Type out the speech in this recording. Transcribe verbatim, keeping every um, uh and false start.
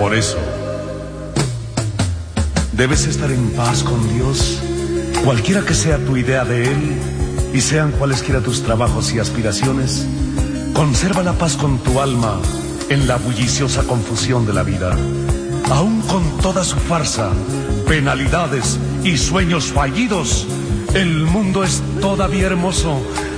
Por eso, debes estar en paz con Dios, cualquiera que sea tu idea de Él, y sean cualesquiera tus trabajos y aspiraciones. Conserva la paz con tu alma en la bulliciosa confusión de la vida. Aún con toda su farsa, penalidades y sueños fallidos, el mundo es todavía hermoso.